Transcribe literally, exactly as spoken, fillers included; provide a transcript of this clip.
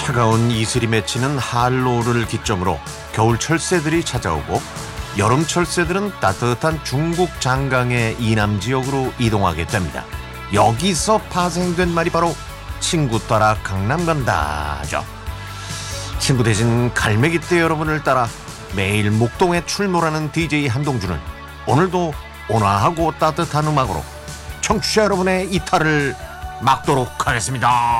차가운 이슬이 맺히는 한로를 기점으로 겨울 철새들이 찾아오고 여름 철새들은 따뜻한 중국 장강의 이남 지역으로 이동하게 됩니다. 여기서 파생된 말이 바로 친구 따라 강남 간다죠. 친구 대신 갈매기떼 여러분을 따라 매일 목동에 출몰하는 디제이 한동준은 오늘도 온화하고 따뜻한 음악으로 청취자 여러분의 이탈을 막도록 하겠습니다.